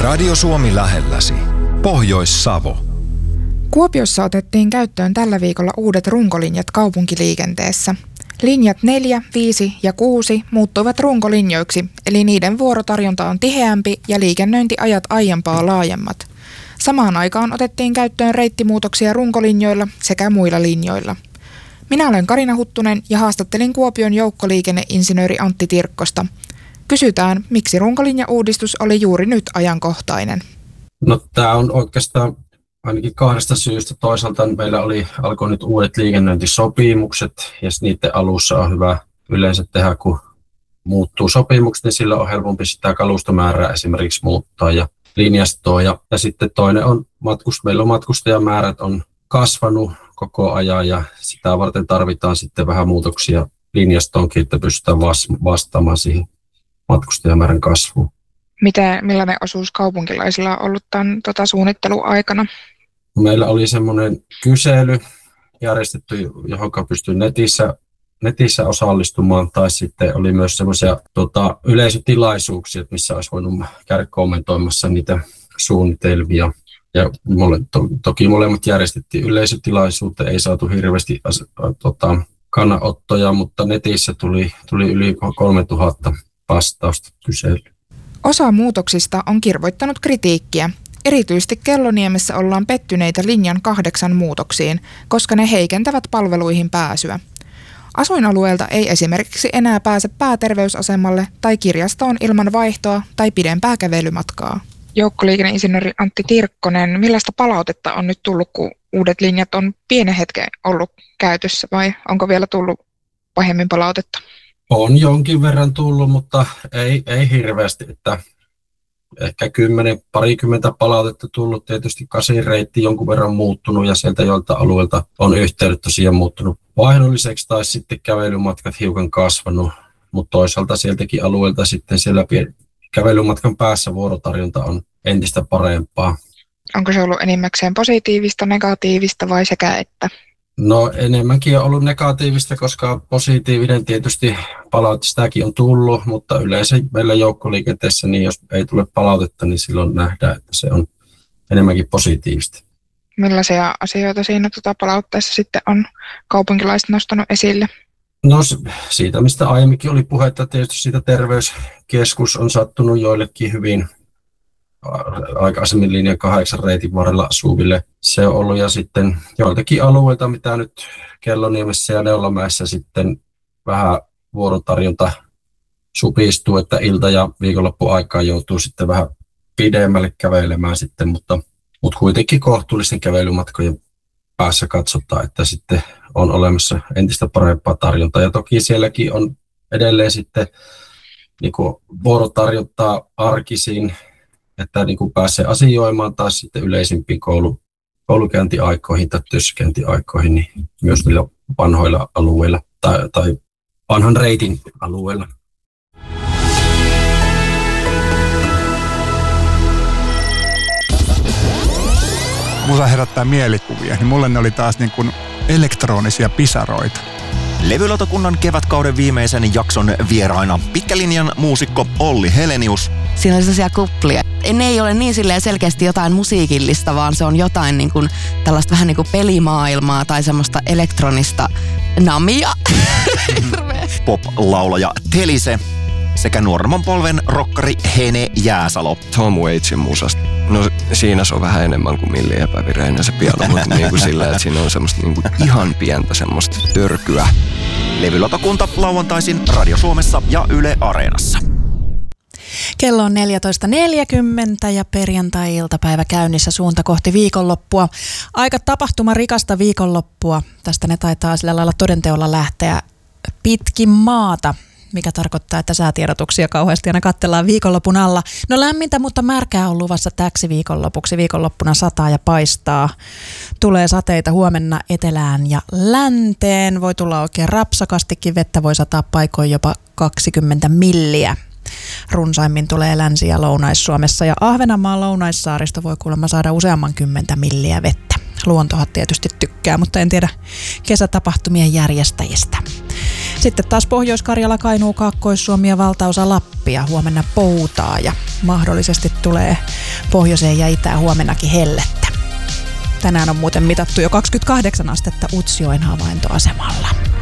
Radio Suomi lähelläsi. Pohjois-Savo. Kuopiossa otettiin käyttöön tällä viikolla uudet runkolinjat kaupunkiliikenteessä. Linjat 4, 5 ja 6 muuttuivat runkolinjoiksi, eli niiden vuorotarjonta on tiheämpi ja liikennöintiajat aiempaa laajemmat. Samaan aikaan otettiin käyttöön reittimuutoksia runkolinjoilla sekä muilla linjoilla. Minä olen Karina Huttunen ja haastattelin Kuopion joukkoliikenneinsinööri Antti Tirkkosta. Kysytään, miksi runkolinjauudistus oli juuri nyt ajankohtainen. No, tämä on oikeastaan ainakin kahdesta syystä. Toisaalta meillä alkoi nyt uudet liikennöintisopimukset ja niiden alussa on hyvä yleensä tehdä, kun muuttuu sopimukset, niin sillä on helpompi sitä kalustomäärää esimerkiksi muuttaa ja linjastoa. Ja sitten toinen on meillä on matkustajamäärät on kasvanut koko ajan ja sitä varten tarvitaan sitten vähän muutoksia linjastoonkin, että pystytään vastaamaan siihen matkustajamäärän kasvuun. Millainen osuus kaupunkilaisilla on ollut tämän suunnitteluaikana? Meillä oli semmoinen kysely järjestetty, johon pystyy netissä osallistumaan, tai sitten oli myös semmoisia yleisötilaisuuksia, missä olisi voinut käydä kommentoimassa niitä suunnitelmia. Ja toki molemmat järjestettiin yleisötilaisuutta, ei saatu hirveästi kannanottoja, mutta netissä tuli yli 3000 vastausta kyselyyn. Osa muutoksista on kirvoittanut kritiikkiä. Erityisesti Kelloniemessä ollaan pettyneitä linjan 8 muutoksiin, koska ne heikentävät palveluihin pääsyä. Asuinalueelta ei esimerkiksi enää pääse pääterveysasemalle tai kirjastoon ilman vaihtoa tai pidempää kävelymatkaa. Joukkoliikenneinsinööri Antti Tirkkonen, millaista palautetta on nyt tullut, kun uudet linjat on pienen hetken ollut käytössä vai onko vielä tullut pahemmin palautetta? On jonkin verran tullut, mutta ei hirveästi, että ehkä parikymmentä palautetta tullut. Tietysti 8 reitti jonkun verran muuttunut ja sieltä joilta alueelta on yhteydet tosiaan muuttunut vaihdolliseksi tai sitten kävelymatkat hiukan kasvanut, mutta toisaalta sieltäkin alueelta sitten siellä kävelymatkan päässä vuorotarjonta on entistä parempaa. Onko se ollut enimmäkseen positiivista, negatiivista vai sekä että? No enemmänkin on ollut negatiivista, koska positiivinen tietysti palaute sitäkin on tullut, mutta yleensä meillä joukkoliikenteessä, niin jos ei tule palautetta, niin silloin nähdään, että se on enemmänkin positiivista. Millaisia asioita siinä palautteessa sitten on kaupunkilaiset nostanut esille? No siitä, mistä aiemminkin oli puhetta, tietysti siitä terveyskeskus on sattunut joillekin hyvin aikaisemmin linjan 8 reitin varrella asuville. Se on ollut ja sitten joiltakin alueilta, mitä nyt Kelloniemessä ja Neulamäessä sitten vähän vuorotarjonta supistuu, että ilta- ja viikonloppuaikaan joutuu sitten vähän pidemmälle kävelemään sitten, mutta kuitenkin kohtuullisten kävelymatkojen päässä katsotaan, että sitten on olemassa entistä parempaa tarjontaa. Ja toki sielläkin on edelleen sitten niin kuin vuorotarjontaa arkisin, että niin kuin pääsee asioimaan taas sitten yleisimpiin koulukäyntiaikoihin tai työssäkäyntiaikoihin, niin myös niillä vanhoilla alueilla tai vanhan reitin alueilla. Musa herättää mielikuvia, niin mulle ne oli taas niin kuin elektronisia pisaroita. Levylautakunnan kevätkauden viimeisen jakson vieraina pitkälinjan muusikko Olli Helenius. Siinä oli sellaisia kuplia. Ne ei ole niin silleen selkeästi jotain musiikillista, vaan se on jotain niin kuin tällaista vähän niin kuin pelimaailmaa tai semmoista elektronista namia. Pop-laulaja Telise sekä nuoremman polven rokkari Hene Jääsalo. Tom Waitsin musasta. No siinä se on vähän enemmän kuin Milli epävireinen se piano, mutta niin kuin sillä, että siinä on semmoista niin kuin ihan pientä semmoista törkyä. Levylautakunta lauantaisin Radio Suomessa ja Yle Areenassa. Kello on 14.40 ja perjantai-iltapäivä käynnissä suunta kohti viikonloppua. Aika tapahtumarikasta viikonloppua. Tästä ne taitaa sillä lailla todenteolla lähteä pitkin maata, mikä tarkoittaa, että säätiedotuksia kauheasti aina katsellaan viikonlopun alla. No lämmintä, mutta märkää on luvassa täksi viikonlopuksi. Viikonloppuna sataa ja paistaa. Tulee sateita huomenna etelään ja länteen. Voi tulla oikein rapsakastikin, vettä voi sataa paikoin jopa 20 milliä. Runsaimmin tulee Länsi- ja Lounais-Suomessa ja Ahvenanmaan Lounaissaaristo voi kuulemma saada useamman 10 milliä vettä. Luontohan tietysti tykkää, mutta en tiedä kesätapahtumien järjestäjistä. Sitten taas Pohjois-Karjala, Kainuu, Kaakkois-Suomi ja valtaosa Lappia. Huomenna poutaa ja mahdollisesti tulee pohjoiseen ja itään huomennakin hellettä. Tänään on muuten mitattu jo 28 astetta Utsjoen havaintoasemalla.